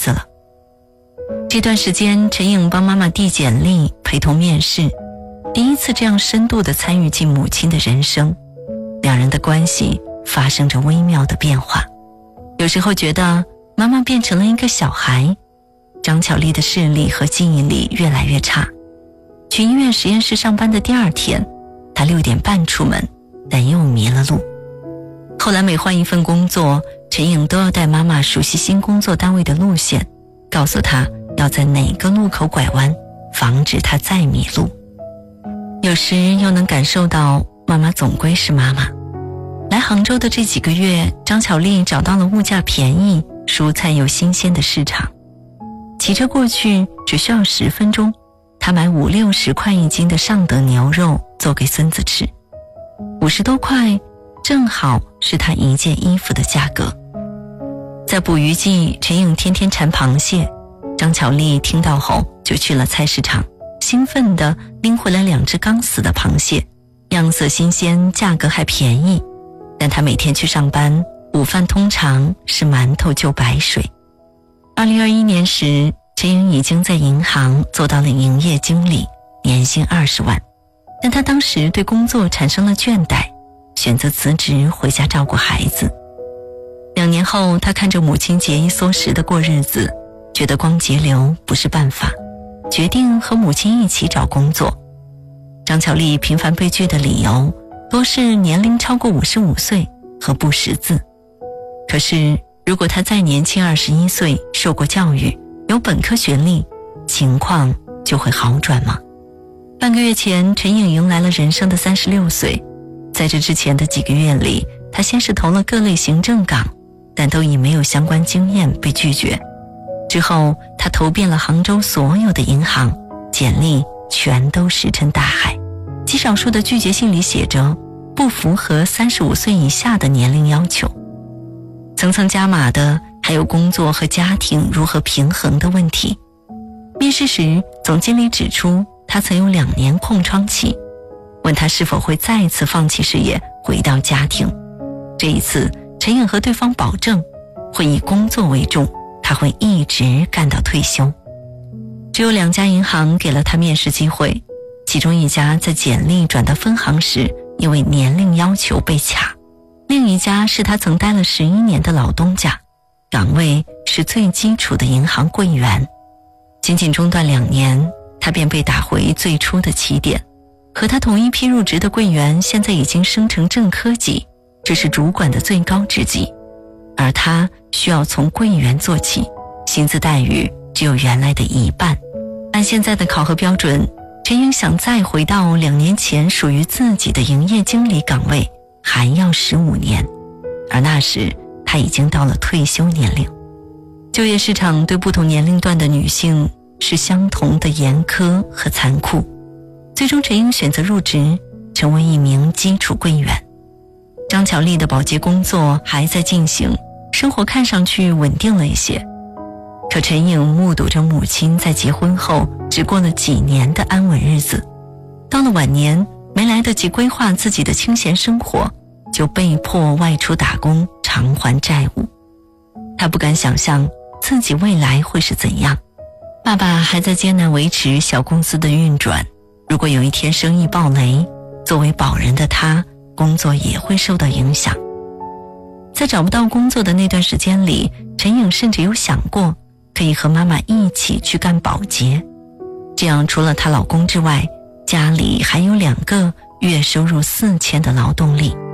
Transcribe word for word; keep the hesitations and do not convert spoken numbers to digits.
子了。这段时间，陈颖帮妈妈递简历，陪同面试，第一次这样深度地参与进母亲的人生，两人的关系发生着微妙的变化。有时候觉得妈妈变成了一个小孩，张巧丽的视力和记忆力越来越差。去医院实验室上班的第二天，她六点半出门，但又迷了路。后来每换一份工作，陈颖都要带妈妈熟悉新工作单位的路线，告诉她要在哪个路口拐弯，防止她再迷路。有时又能感受到妈妈总归是妈妈。来杭州的这几个月，张巧丽找到了物价便宜、蔬菜又新鲜的市场。骑车过去只需要十分钟，她买五六十块一斤的上等牛肉做给孙子吃，五十多块正好是她一件衣服的价格。在捕鱼季，陈颖天天馋螃蟹，张巧丽听到后就去了菜市场，兴奋地拎回来两只刚死的螃蟹，样色新鲜，价格还便宜。但她每天去上班，午饭通常是馒头就白水。二零二一年时，陈颖已经在银行做到了营业经理，年薪二十万。但她当时对工作产生了倦怠，选择辞职回家照顾孩子。两年后，她看着母亲节衣缩食的过日子，觉得光节流不是办法，决定和母亲一起找工作。张巧丽频繁被拒的理由多是年龄超过五十五岁和不识字。可是如果她再年轻二十一岁，受过教育，有本科学历，情况就会好转吗？半个月前，陈颖迎来了人生的三十六岁。在这之前的几个月里，她先是投了各类行政岗，但都以没有相关经验被拒绝。之后她投遍了杭州所有的银行，简历全都石沉大海。极少数的拒绝信里写着不符合三十五岁以下的年龄要求。层层加码的还有工作和家庭如何平衡的问题。面试时，总经理指出他曾有两年空窗期，问他是否会再一次放弃事业，回到家庭。这一次，陈颖和对方保证会以工作为重，他会一直干到退休。只有两家银行给了他面试机会，其中一家在简历转到分行时因为年龄要求被卡，另一家是他曾待了十一年的老东家，岗位是最基础的银行柜员。仅仅中断两年，他便被打回最初的起点。和他同一批入职的柜员现在已经升成正科级，这是主管的最高职级，而他需要从柜员做起，薪资待遇只有原来的一半。按现在的考核标准，陈颖想再回到两年前属于自己的营业经理岗位还要十五年，而那时他已经到了退休年龄。就业市场对不同年龄段的女性是相同的严苛和残酷，最终陈颖选择入职，成为一名基础柜员。张巧丽的保洁工作还在进行，生活看上去稳定了一些。可陈颖目睹着母亲在结婚后只过了几年的安稳日子，到了晚年没来得及规划自己的清闲生活，就被迫外出打工偿还债务。他不敢想象自己未来会是怎样。爸爸还在艰难维持小公司的运转，如果有一天生意爆雷，作为保人的他，工作也会受到影响。在找不到工作的那段时间里，陈颖甚至有想过可以和妈妈一起去干保洁，这样除了她老公之外，家里还有两个月收入四千的劳动力。